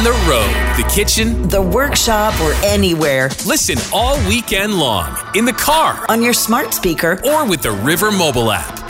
on the road, the kitchen, the workshop, or anywhere. Listen all weekend long in the car, on your smart speaker, or with the River mobile app.